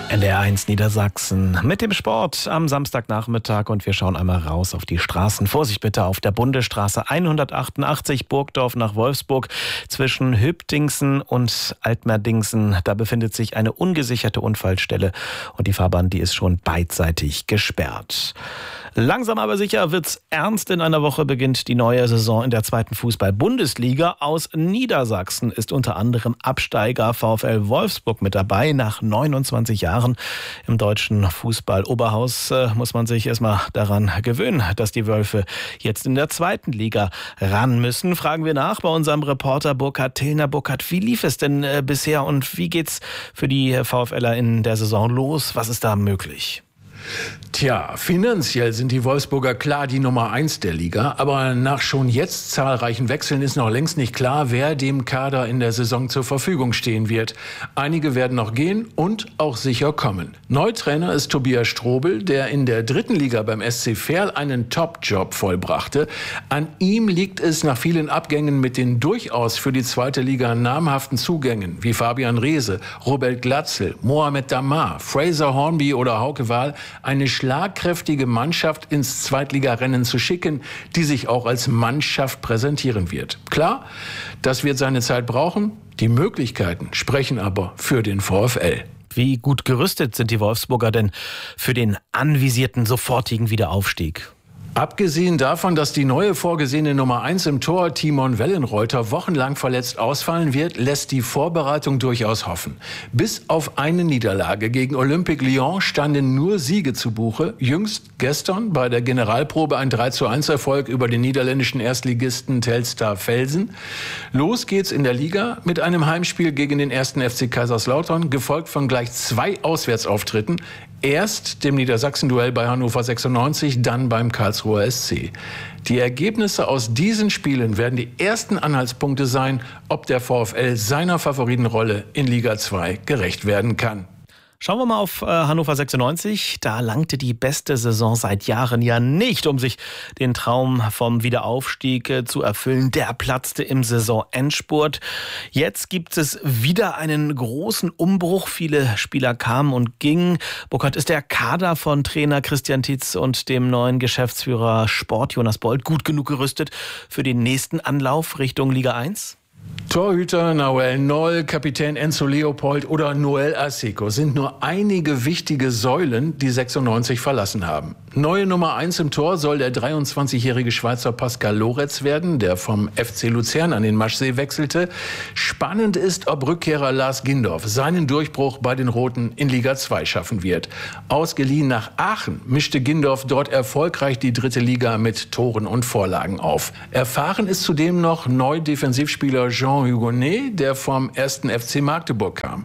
NDR1 Niedersachsen mit dem Sport am Samstagnachmittag und wir schauen einmal raus auf die Straßen. Vorsicht bitte auf der Bundesstraße 188 Burgdorf nach Wolfsburg zwischen Hübdingsen und Altmerdingsen. Da befindet sich eine ungesicherte Unfallstelle und die Fahrbahn, die ist schon beidseitig gesperrt. Langsam aber sicher wird's ernst. In einer Woche beginnt die neue Saison in der zweiten Fußball-Bundesliga. Aus Niedersachsen ist unter anderem Absteiger VfL Wolfsburg mit dabei. Nach 29 Jahren im deutschen Fußball-Oberhaus muss man sich erstmal daran gewöhnen, dass die Wölfe jetzt in der zweiten Liga ran müssen. Fragen wir nach bei unserem Reporter Burkhard Tillner. Burkhard, wie lief es denn bisher und wie geht's für die VfLer in der Saison los? Was ist da möglich? Tja, finanziell sind die Wolfsburger klar die Nummer 1 der Liga, aber nach schon jetzt zahlreichen Wechseln ist noch längst nicht klar, wer dem Kader in der Saison zur Verfügung stehen wird. Einige werden noch gehen und auch sicher kommen. Neutrainer ist Tobias Strobel, der in der dritten Liga beim SC Verl einen Top-Job vollbrachte. An ihm liegt es nach vielen Abgängen mit den durchaus für die zweite Liga namhaften Zugängen wie Fabian Reese, Robert Glatzel, Mohamed Damar, Fraser Hornby oder Hauke Wahl eine schlagkräftige Mannschaft ins Zweitligarennen zu schicken, die sich auch als Mannschaft präsentieren wird. Klar, das wird seine Zeit brauchen. Die Möglichkeiten sprechen aber für den VfL. Wie gut gerüstet sind die Wolfsburger denn für den anvisierten sofortigen Wiederaufstieg? Abgesehen davon, dass die neue vorgesehene Nummer 1 im Tor, Timon Wellenreuter, wochenlang verletzt ausfallen wird, lässt die Vorbereitung durchaus hoffen. Bis auf eine Niederlage gegen Olympique Lyon standen nur Siege zu Buche. Jüngst gestern bei der Generalprobe ein 3:1 Erfolg über den niederländischen Erstligisten Telstar Velsen. Los geht's in der Liga mit einem Heimspiel gegen den 1. FC Kaiserslautern, gefolgt von gleich 2 Auswärtsauftritten. Erst dem Niedersachsen-Duell bei Hannover 96, dann beim Karlsruher SC. Die Ergebnisse aus diesen Spielen werden die ersten Anhaltspunkte sein, ob der VfL seiner Favoritenrolle in Liga 2 gerecht werden kann. Schauen wir mal auf Hannover 96. Da langte die beste Saison seit Jahren ja nicht, um sich den Traum vom Wiederaufstieg zu erfüllen. Der platzte im Saisonendspurt. Jetzt gibt es wieder einen großen Umbruch. Viele Spieler kamen und gingen. Burkhard, ist der Kader von Trainer Christian Tietz und dem neuen Geschäftsführer Sport Jonas Bold gut genug gerüstet für den nächsten Anlauf Richtung Liga 1? Torhüter Nahuel Noll, Kapitän Enzo Leopold oder Noel Asseco sind nur einige wichtige Säulen, die 96 verlassen haben. Neue Nummer 1 im Tor soll der 23-jährige Schweizer Pascal Loretz werden, der vom FC Luzern an den Maschsee wechselte. Spannend ist, ob Rückkehrer Lars Gindorf seinen Durchbruch bei den Roten in Liga 2 schaffen wird. Ausgeliehen nach Aachen mischte Gindorf dort erfolgreich die dritte Liga mit Toren und Vorlagen auf. Erfahren ist zudem noch Neu-Defensivspieler Jean Hugonet, der vom 1. FC Magdeburg kam.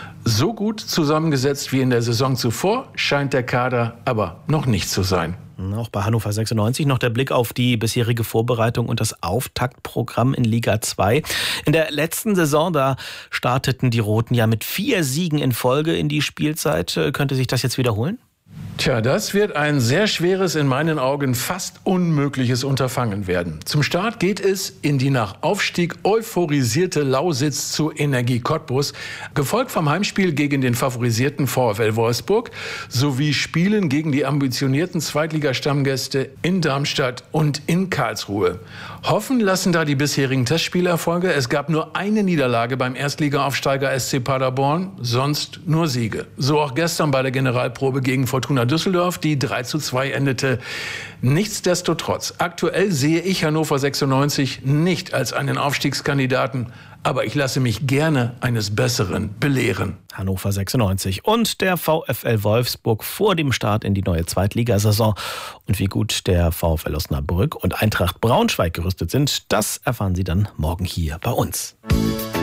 So gut zusammengesetzt wie in der Saison zuvor scheint der Kader aber noch nicht zu sein. Auch bei Hannover 96 noch der Blick auf die bisherige Vorbereitung und das Auftaktprogramm in Liga 2. In der letzten Saison, da starteten die Roten ja mit 4 Siegen in Folge in die Spielzeit. Könnte sich das jetzt wiederholen? Tja, das wird ein sehr schweres, in meinen Augen fast unmögliches Unterfangen werden. Zum Start geht es in die nach Aufstieg euphorisierte Lausitz zu Energie Cottbus, gefolgt vom Heimspiel gegen den favorisierten VfL Wolfsburg sowie Spielen gegen die ambitionierten Zweitligastammgäste in Darmstadt und in Karlsruhe. Hoffen lassen da die bisherigen Testspielerfolge. Es gab nur eine Niederlage beim Erstligaaufsteiger SC Paderborn, sonst nur Siege. So auch gestern bei der Generalprobe gegen Fortuna Düsseldorf, die 3:2 endete. Nichtsdestotrotz, aktuell sehe ich Hannover 96 nicht als einen Aufstiegskandidaten, aber ich lasse mich gerne eines Besseren belehren. Hannover 96 und der VfL Wolfsburg vor dem Start in die neue Zweitligasaison. Und wie gut der VfL Osnabrück und Eintracht Braunschweig gerüstet sind, das erfahren Sie dann morgen hier bei uns.